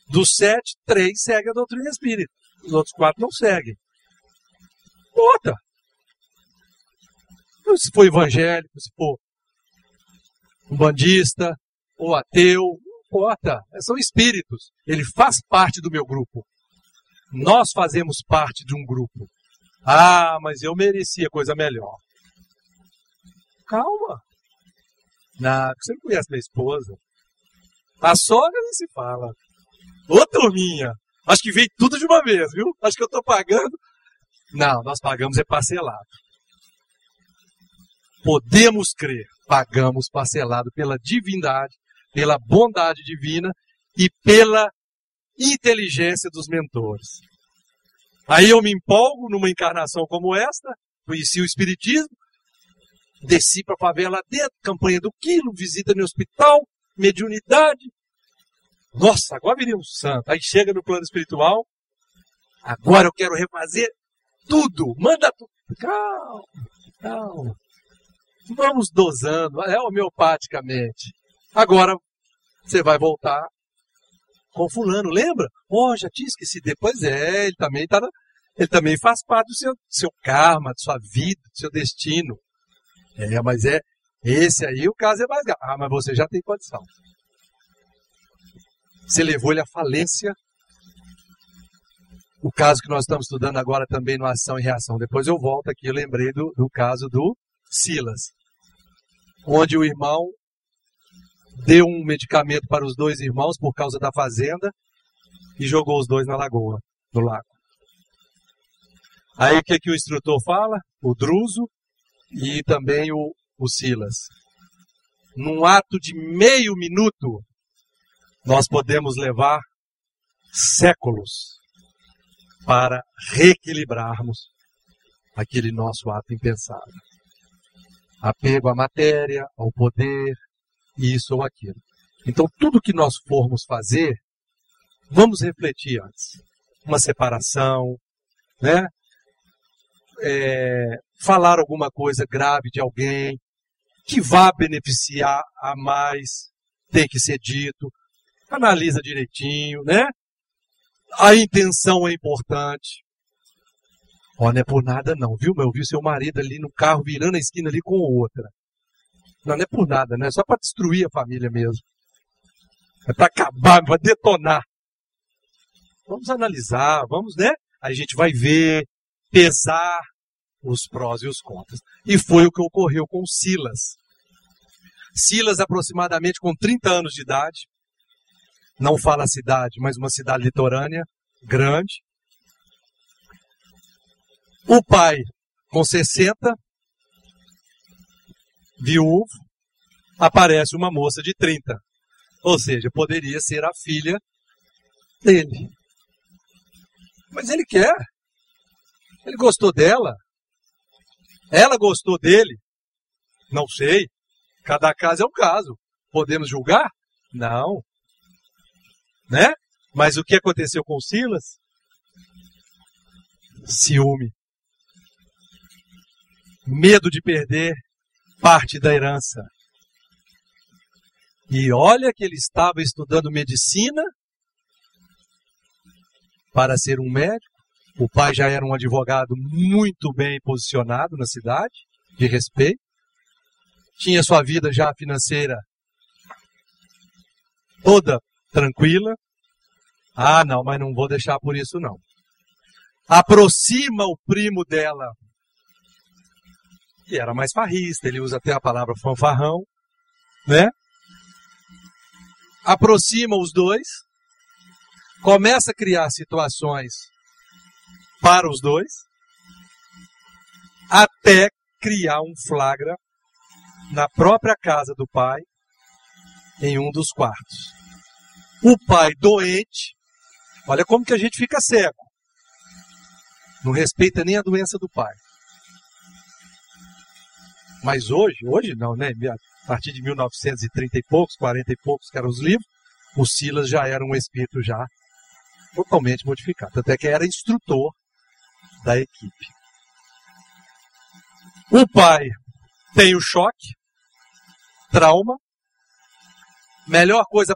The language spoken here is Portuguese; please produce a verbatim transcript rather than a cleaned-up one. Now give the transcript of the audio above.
Dos sete, três seguem a doutrina espírita. Os outros quatro não seguem. Outra. Se for evangélico, se for um bandista ou ateu, não importa. São espíritos. Ele faz parte do meu grupo. Nós fazemos parte de um grupo. Ah, mas eu merecia coisa melhor. Calma. Não, você não conhece minha esposa. A sogra nem se fala. Ô, turminha, acho que veio tudo de uma vez, viu? Acho que eu estou pagando. Não, nós pagamos é parcelado. Podemos crer, pagamos parcelado pela divindade, pela bondade divina e pela inteligência dos mentores. Aí eu me empolgo numa encarnação como esta, conheci o Espiritismo, desci para a favela dentro, campanha do quilo, visita no hospital, mediunidade. Nossa, agora viria um santo. Aí chega no plano espiritual, agora eu quero refazer tudo, manda tudo. Calma, calma. Vamos dosando, é homeopaticamente. Agora você vai voltar com fulano, lembra? Oh, já tinha esquecido. Depois é, ele também, tá na, ele também faz parte do seu, seu karma, da sua vida, do seu destino. É, mas é, esse aí o caso é mais grave. Ah, mas você já tem condição. Você levou ele à falência. O caso que nós estamos estudando agora também no Ação e Reação. Depois eu volto aqui, eu lembrei do, do caso do Silas, onde o irmão deu um medicamento para os dois irmãos por causa da fazenda e jogou os dois na lagoa, no lago. Aí o que, que o instrutor fala? O Druso e também o, o Silas. Num ato de meio minuto, nós podemos levar séculos para reequilibrarmos aquele nosso ato impensado. Apego à matéria, ao poder, isso ou aquilo. Então, tudo que nós formos fazer, vamos refletir antes. Uma separação, né? É, falar alguma coisa grave de alguém, que vá beneficiar a mais, tem que ser dito. Analisa direitinho, né? A intenção é importante. Ó, não é por nada não, viu? Eu vi seu marido ali no carro virando a esquina ali com outra. Não, não é por nada, né? É só para destruir a família mesmo. É para acabar, para detonar. Vamos analisar, vamos, né? Aí a gente vai ver, pesar os prós e os contras. E foi o que ocorreu com Silas. Silas, aproximadamente com trinta anos de idade, não fala a cidade, mas uma cidade litorânea, grande. O pai, com sessenta, viúvo, aparece uma moça de trinta. Ou seja, poderia ser a filha dele. Mas ele quer. Ele gostou dela. Ela gostou dele. Não sei. Cada caso é um caso. Podemos julgar? Não. Né? Mas o que aconteceu com Silas? Ciúme. Medo de perder parte da herança. E olha que ele estava estudando medicina para ser um médico. O pai já era um advogado muito bem posicionado na cidade, de respeito. Tinha sua vida já financeira toda tranquila. Ah, não, mas não vou deixar por isso não. Aproxima o primo dela, que era mais farrista, ele usa até a palavra fanfarrão, né? Aproxima os dois, começa a criar situações para os dois, até criar um flagra na própria casa do pai, em um dos quartos. O pai doente, olha como que a gente fica cego. Não respeita nem a doença do pai. Mas hoje, hoje não, né? A partir de mil novecentos e trinta e poucos, quarenta e poucos, que eram os livros, o Silas já era um espírito já totalmente modificado. Até que era instrutor da equipe. O pai tem o choque, trauma. Melhor coisa